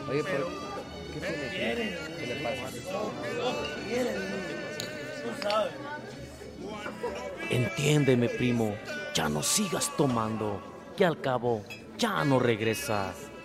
Oye, pero ¿qué tiene? ¿Qué le pasa? Tú sabes. Entiéndeme, primo, ya no sigas tomando, que al cabo ya no regresa.